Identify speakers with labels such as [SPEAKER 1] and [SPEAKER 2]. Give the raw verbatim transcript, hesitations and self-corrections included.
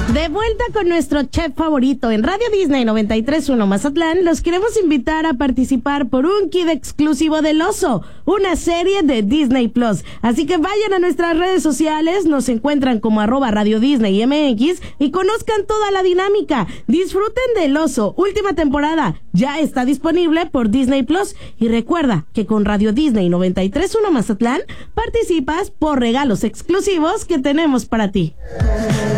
[SPEAKER 1] De vuelta con nuestro chef favorito en Radio Disney noventa y tres punto uno Mazatlán, los queremos invitar a participar por un kit exclusivo del Oso, una serie de Disney Plus. Así que vayan a nuestras redes sociales, nos encuentran como arroba Radio Disney M X y conozcan toda la dinámica. Disfruten del Oso, última temporada, ya está disponible por Disney Plus. Y recuerda que con Radio Disney noventa y tres punto uno Mazatlán participas por regalos exclusivos que tenemos para ti.